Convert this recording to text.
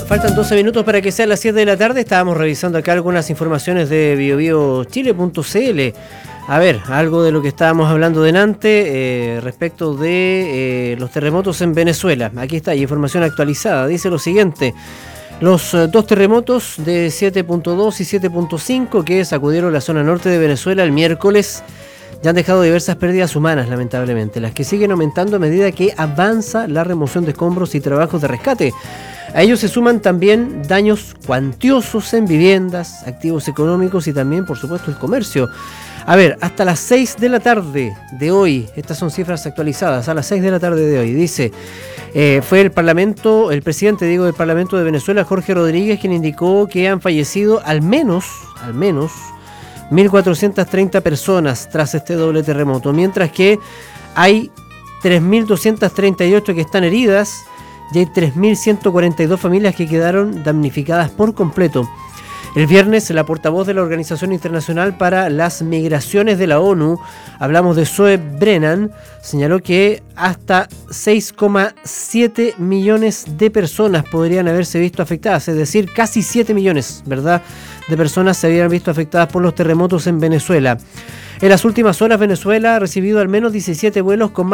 Faltan 12 minutos para que sean las 7 de la tarde. Estábamos revisando acá algunas informaciones de biobiochile.cl. A ver, algo de lo que estábamos hablando delante respecto de los terremotos en Venezuela. Aquí está, hay información actualizada. Dice lo siguiente. Los dos terremotos de 7.2 y 7.5 que sacudieron la zona norte de Venezuela el miércoles ya han dejado diversas pérdidas humanas, lamentablemente, las que siguen aumentando a medida que avanza la remoción de escombros y trabajos de rescate. A ellos se suman también daños cuantiosos en viviendas, activos económicos y también, por supuesto, el comercio. A ver, hasta las 6 de la tarde de hoy, estas son cifras actualizadas, a las 6 de la tarde de hoy, dice, fue el presidente del Parlamento de Venezuela, Jorge Rodríguez, quien indicó que han fallecido al menos 1.430 personas tras este doble terremoto, mientras que hay 3.238 que están heridas y hay 3.142 familias que quedaron damnificadas por completo. El viernes, la portavoz de la Organización Internacional para las Migraciones de la ONU, hablamos de Zoe Brennan, señaló que hasta 6,7 millones de personas podrían haberse visto afectadas, es decir, casi 7 millones, ¿verdad?, de personas se habían visto afectadas por los terremotos en Venezuela. En las últimas horas, Venezuela ha recibido al menos 17 vuelos con más